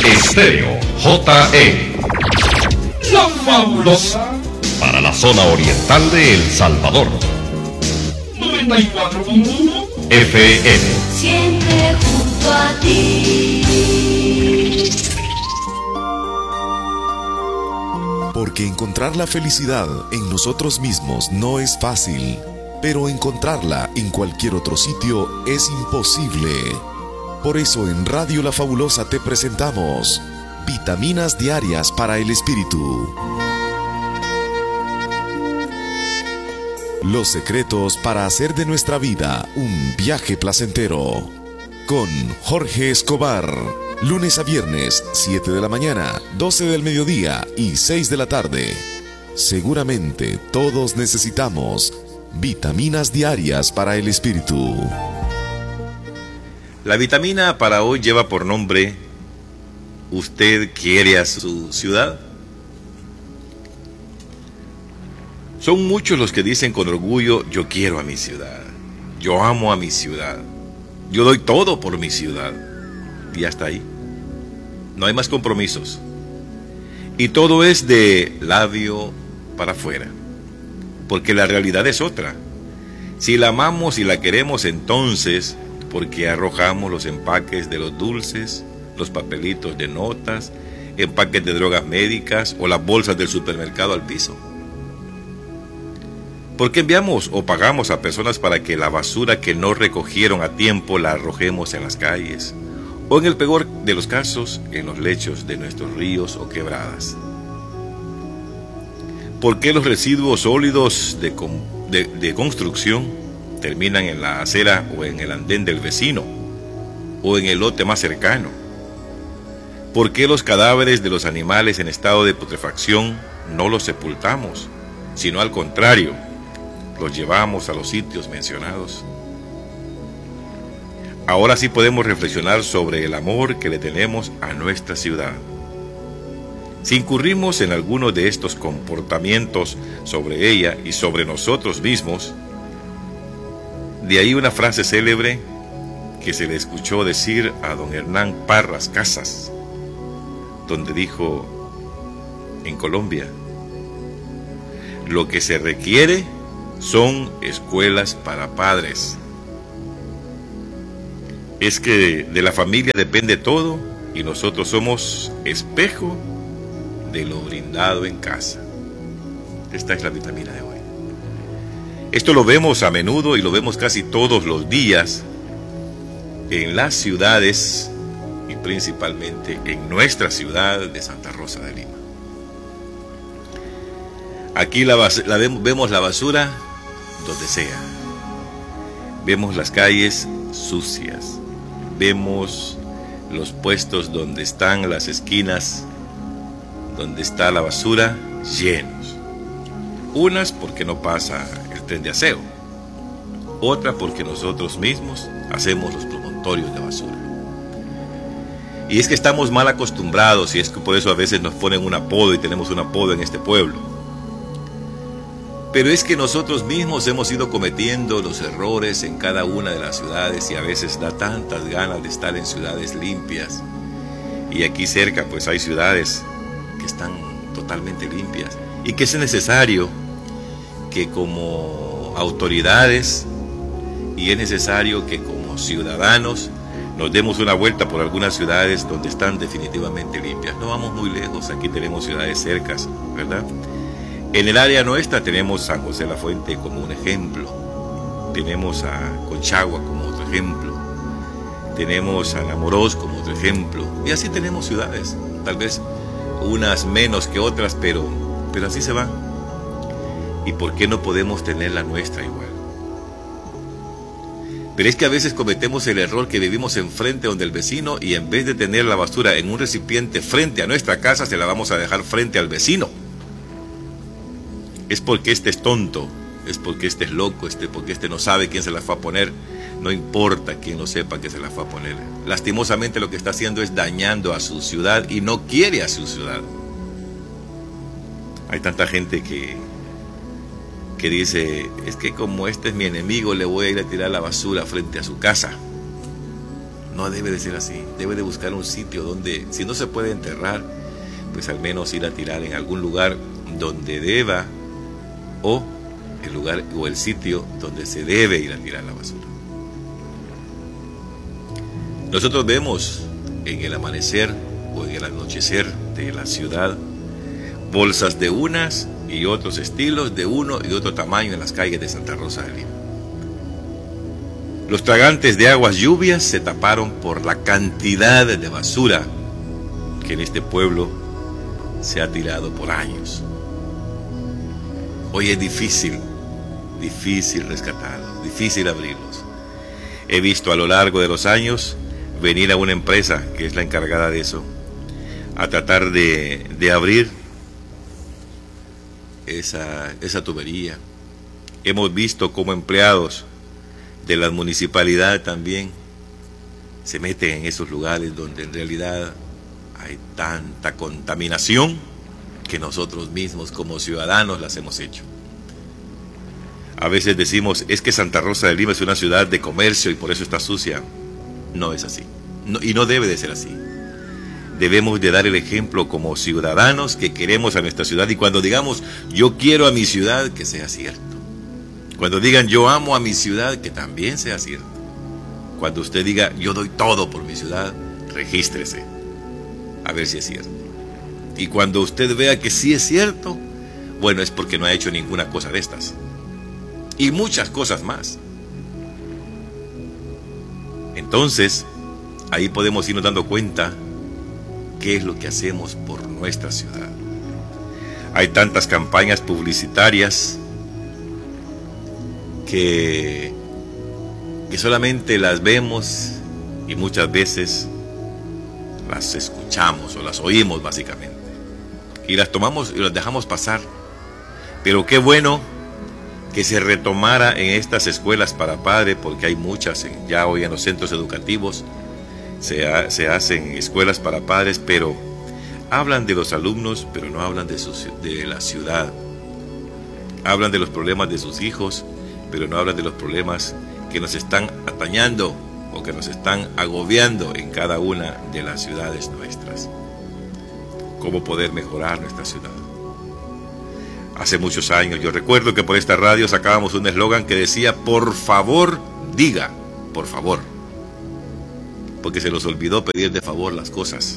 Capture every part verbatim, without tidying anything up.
Estéreo J E. La Fabulosa. Para la zona oriental de El Salvador. noventa y cuatro punto uno F M. Siempre junto a ti. Porque encontrar la felicidad en nosotros mismos no es fácil, pero encontrarla en cualquier otro sitio es imposible. Por eso en Radio La Fabulosa te presentamos Vitaminas Diarias para el Espíritu. Los secretos para hacer de nuestra vida un viaje placentero. Con Jorge Escobar. Lunes a viernes, siete de la mañana, doce del mediodía y seis de la tarde. Seguramente todos necesitamos vitaminas diarias para el espíritu. La vitamina para hoy lleva por nombre ¿Usted quiere a su ciudad? Son muchos los que dicen con orgullo: yo quiero a mi ciudad, yo amo a mi ciudad, yo doy todo por mi ciudad. Y hasta ahí. No hay más compromisos. Y todo es de labio para afuera. Porque la realidad es otra. Si la amamos y la queremos, entonces, ¿por qué arrojamos los empaques de los dulces, los papelitos de notas, empaques de drogas médicas o las bolsas del supermercado al piso? ¿Por qué enviamos o pagamos a personas para que la basura que no recogieron a tiempo la arrojemos en las calles? O en el peor de los casos, en los lechos de nuestros ríos o quebradas. ¿Por qué los residuos sólidos de, de, de construcción terminan en la acera o en el andén del vecino o en el lote más cercano? ¿Por qué los cadáveres de los animales en estado de putrefacción no los sepultamos, sino al contrario, los llevamos a los sitios mencionados? Ahora sí podemos reflexionar sobre el amor que le tenemos a nuestra ciudad. Si incurrimos en alguno de estos comportamientos sobre ella y sobre nosotros mismos, de ahí una frase célebre que se le escuchó decir a don Hernán Parras Casas, donde dijo en Colombia: lo que se requiere son escuelas para padres. Es que de la familia depende todo y nosotros somos espejo de lo brindado en casa. Esta es la vitamina de hoy. Esto lo vemos a menudo y lo vemos casi todos los días en las ciudades y principalmente en nuestra ciudad de Santa Rosa de Lima. Aquí la, la vemos, vemos la basura donde sea. Vemos las calles sucias. Vemos los puestos donde están las esquinas, donde está la basura, llenos. Unas porque no pasa el tren de aseo, otra porque nosotros mismos hacemos los promontorios de basura. Y es que estamos mal acostumbrados y es que por eso a veces nos ponen un apodo y tenemos un apodo en este pueblo. Pero es que nosotros mismos hemos ido cometiendo los errores en cada una de las ciudades y a veces da tantas ganas de estar en ciudades limpias. Y aquí cerca pues hay ciudades que están totalmente limpias y que es necesario que como autoridades y es necesario que como ciudadanos nos demos una vuelta por algunas ciudades donde están definitivamente limpias. No vamos muy lejos, aquí tenemos ciudades cercas, ¿verdad? En el área nuestra tenemos San José la Fuente como un ejemplo, tenemos a Conchagua como otro ejemplo, tenemos a Namorós como otro ejemplo, y así tenemos ciudades, tal vez unas menos que otras, pero, pero así se van. ¿Y por qué no podemos tener la nuestra igual? Pero es que a veces cometemos el error que vivimos enfrente donde el vecino y en vez de tener la basura en un recipiente frente a nuestra casa, se la vamos a dejar frente al vecino. Es porque este es tonto, es porque este es loco, este porque este no sabe quién se la fue a poner. No importa quién no sepa que se la fue a poner. Lastimosamente lo que está haciendo es dañando a su ciudad y no quiere a su ciudad. Hay tanta gente que, que dice, es que como este es mi enemigo, le voy a ir a tirar la basura frente a su casa. No debe de ser así. Debe de buscar un sitio donde, si no se puede enterrar, pues al menos ir a tirar en algún lugar donde deba, o el lugar o el sitio donde se debe ir a tirar la basura. Nosotros vemos en el amanecer o en el anochecer de la ciudad bolsas de unas y otros estilos, de uno y otro tamaño en las calles de Santa Rosa de Lima. Los tragantes de aguas lluvias se taparon por la cantidad de basura que en este pueblo se ha tirado por años. Hoy es difícil, difícil rescatarlos, difícil abrirlos. He visto a lo largo de los años venir a una empresa que es la encargada de eso, a tratar de, de abrir esa, esa tubería. Hemos visto cómo empleados de la municipalidad también se meten en esos lugares donde en realidad hay tanta contaminación que nosotros mismos como ciudadanos las hemos hecho. A veces decimos, es que Santa Rosa de Lima es una ciudad de comercio y por eso está sucia. No es así, no, y no debe de ser así. Debemos de dar el ejemplo como ciudadanos que queremos a nuestra ciudad, y cuando digamos yo quiero a mi ciudad, que sea cierto. Cuando digan yo amo a mi ciudad, que también sea cierto. Cuando usted diga yo doy todo por mi ciudad, regístrese a ver si es cierto. Y cuando usted vea que sí es cierto, bueno, es porque no ha hecho ninguna cosa de estas y muchas cosas más. Entonces, ahí podemos irnos dando cuenta qué es lo que hacemos por nuestra ciudad. Hay tantas campañas publicitarias que, que solamente las vemos y muchas veces las escuchamos o las oímos básicamente. Y las tomamos y las dejamos pasar. Pero qué bueno que se retomara en estas escuelas para padres, porque hay muchas en, ya hoy en los centros educativos se, ha, se hacen escuelas para padres, pero hablan de los alumnos, pero no hablan de, su, de la ciudad. Hablan de los problemas de sus hijos, pero no hablan de los problemas que nos están atañando o que nos están agobiando en cada una de las ciudades nuestras. Cómo poder mejorar nuestra ciudad. Hace muchos años, yo recuerdo que por esta radio sacábamos un eslogan que decía, por favor, diga, por favor. Porque se nos olvidó pedir de favor las cosas.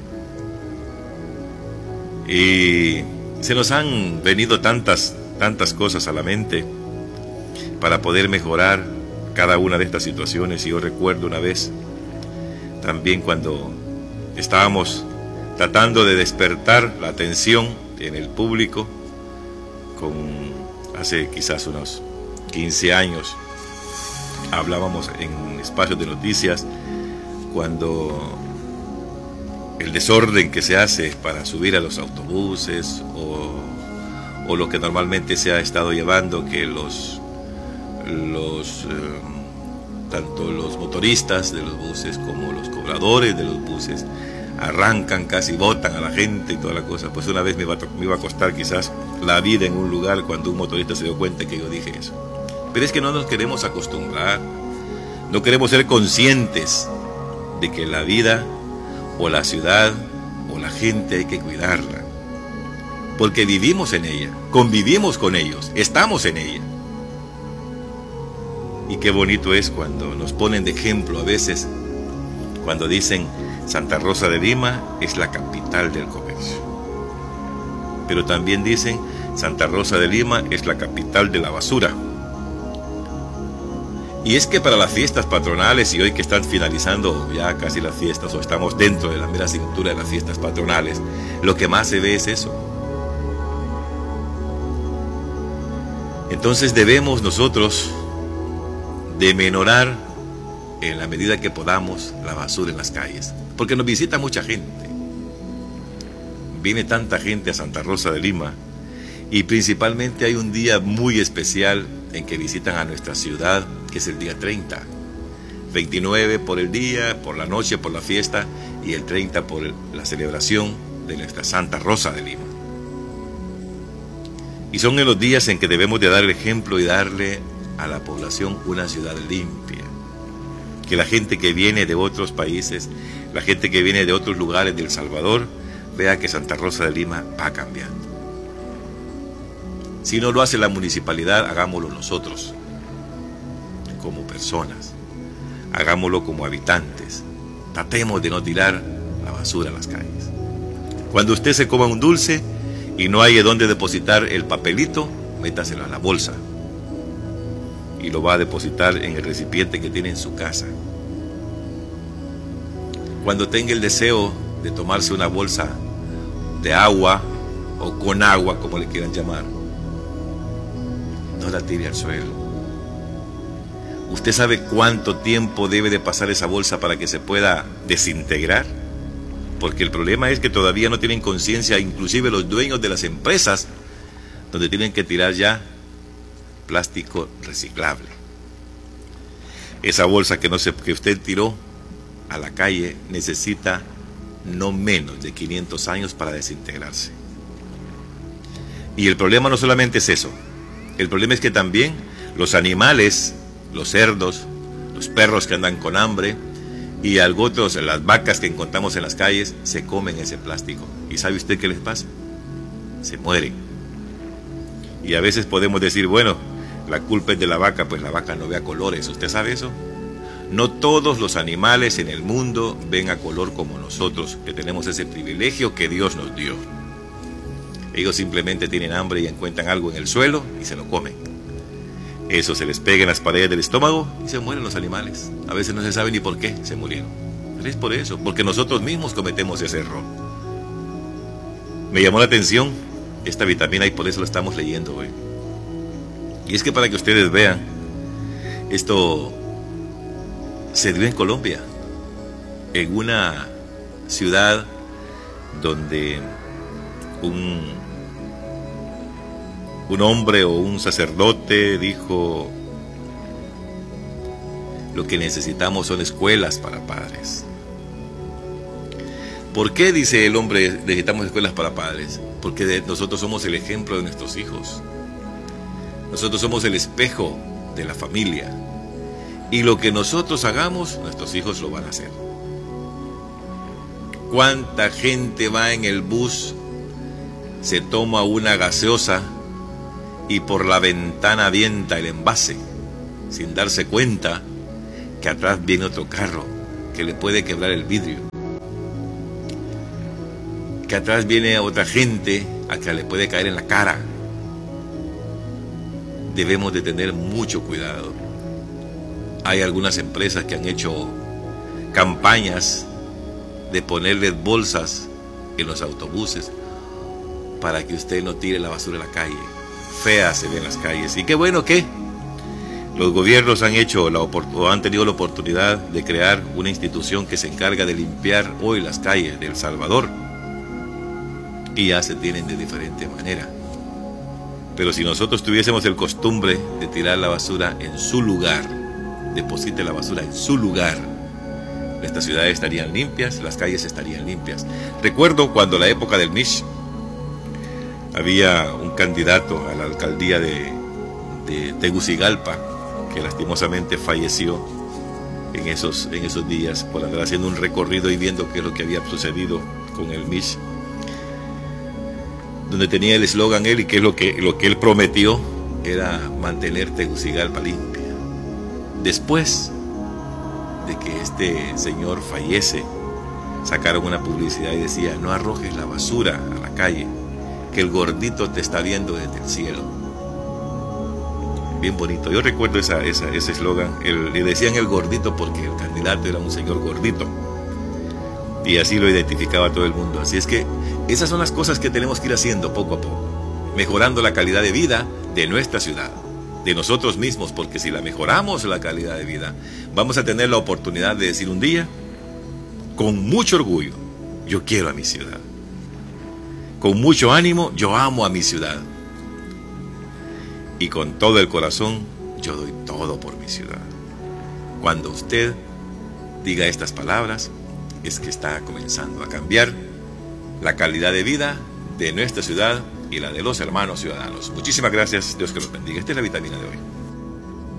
Y se nos han venido tantas, tantas cosas a la mente para poder mejorar cada una de estas situaciones. Y yo recuerdo una vez, también cuando estábamos tratando de despertar la atención en el público, con, hace quizás unos quince años, hablábamos en espacios de noticias cuando el desorden que se hace para subir a los autobuses o, o lo que normalmente se ha estado llevando, que los, los eh, tanto los motoristas de los buses como los cobradores de los buses arrancan, casi botan a la gente y toda la cosa. Pues una vez me iba, a, me iba a costar quizás la vida en un lugar cuando un motorista se dio cuenta que yo dije eso. Pero es que no nos queremos acostumbrar, no queremos ser conscientes de que la vida o la ciudad o la gente hay que cuidarla, porque vivimos en ella, convivimos con ellos, estamos en ella. Y qué bonito es cuando nos ponen de ejemplo a veces, cuando dicen Santa Rosa de Lima es la capital del comercio, pero también dicen Santa Rosa de Lima es la capital de la basura. Y es que para las fiestas patronales, y hoy que están finalizando ya casi las fiestas, o estamos dentro de la mera cintura de las fiestas patronales, lo que más se ve es eso. Entonces debemos nosotros de menorar en la medida que podamos la basura en las calles, porque nos visita mucha gente. Viene tanta gente a Santa Rosa de Lima, y principalmente hay un día muy especial en que visitan a nuestra ciudad, que es el día treinta, veintinueve por el día, por la noche, por la fiesta, y el treinta por el, la celebración de nuestra Santa Rosa de Lima. Y son en los días en que debemos de dar el ejemplo y darle a la población una ciudad limpia, que la gente que viene de otros países, la gente que viene de otros lugares de El Salvador, vea que Santa Rosa de Lima va cambiando. Si no lo hace la municipalidad, hagámoslo nosotros, como personas, hagámoslo como habitantes. Tratemos de no tirar la basura a las calles. Cuando usted se coma un dulce y no hay dónde depositar el papelito, métaselo a la bolsa y lo va a depositar en el recipiente que tiene en su casa. Cuando tenga el deseo de tomarse una bolsa de agua o con agua, como le quieran llamar, no la tire al suelo. ¿Usted sabe cuánto tiempo debe de pasar esa bolsa para que se pueda desintegrar? Porque el problema es que todavía no tienen conciencia, inclusive los dueños de las empresas, donde tienen que tirar ya plástico reciclable. Esa bolsa que, no se, que usted tiró a la calle necesita no menos de quinientos años para desintegrarse. Y el problema no solamente es eso. El problema es que también los animales, los cerdos, los perros que andan con hambre y algo otros, las vacas que encontramos en las calles, se comen ese plástico. ¿Y sabe usted qué les pasa? Se mueren. Y a veces podemos decir, bueno, la culpa es de la vaca, pues la vaca no ve a colores. ¿Usted sabe eso? No todos los animales en el mundo ven a color como nosotros, que tenemos ese privilegio que Dios nos dio. Ellos simplemente tienen hambre y encuentran algo en el suelo y se lo comen. Eso se les pega en las paredes del estómago y se mueren los animales. A veces no se sabe ni por qué se murieron. Pero es por eso, porque nosotros mismos cometemos ese error. Me llamó la atención esta vitamina y por eso la estamos leyendo hoy. Y es que para que ustedes vean, esto se dio en Colombia, en una ciudad donde un, un hombre o un sacerdote dijo: lo que necesitamos son escuelas para padres. ¿Por qué, dice el hombre, necesitamos escuelas para padres? Porque de, nosotros somos el ejemplo de nuestros hijos. Nosotros somos el espejo de la familia. Y lo que nosotros hagamos, nuestros hijos lo van a hacer. ¿Cuánta gente va en el bus, se toma una gaseosa y por la ventana avienta el envase, sin darse cuenta que atrás viene otro carro que le puede quebrar el vidrio? Que atrás viene otra gente a que le puede caer en la cara. Debemos de tener mucho cuidado. Hay algunas empresas que han hecho campañas de ponerles bolsas en los autobuses para que usted no tire la basura en la calle. Fea se ve en las calles. Y qué bueno que los gobiernos han hecho la o han tenido la oportunidad de crear una institución que se encarga de limpiar hoy las calles de El Salvador. Y ya se tienen de diferente manera. Pero si nosotros tuviésemos el costumbre de tirar la basura en su lugar, deposite la basura en su lugar, estas ciudades estarían limpias, las calles estarían limpias. Recuerdo cuando la época del Mish había un candidato a la alcaldía de, de Tegucigalpa que lastimosamente falleció en esos, en esos días por andar haciendo un recorrido y viendo qué es lo que había sucedido con el Mish, donde tenía el eslogan él y que es lo que, lo que él prometió era mantener Tegucigalpa limpia. Después de que este señor fallece, sacaron una publicidad y decía: no arrojes la basura a la calle, que el gordito te está viendo desde el cielo. Bien bonito. Yo recuerdo esa, esa, ese eslogan. Le decían el gordito porque el candidato era un señor gordito. Y así lo identificaba todo el mundo. Así es que esas son las cosas que tenemos que ir haciendo poco a poco, mejorando la calidad de vida de nuestra ciudad, de nosotros mismos, porque si la mejoramos la calidad de vida, vamos a tener la oportunidad de decir un día, con mucho orgullo, yo quiero a mi ciudad. Con mucho ánimo, yo amo a mi ciudad. Y con todo el corazón, yo doy todo por mi ciudad. Cuando usted diga estas palabras, es que está comenzando a cambiar la calidad de vida de nuestra ciudad y la de los hermanos ciudadanos. Muchísimas gracias, Dios que los bendiga. Esta es la vitamina de hoy.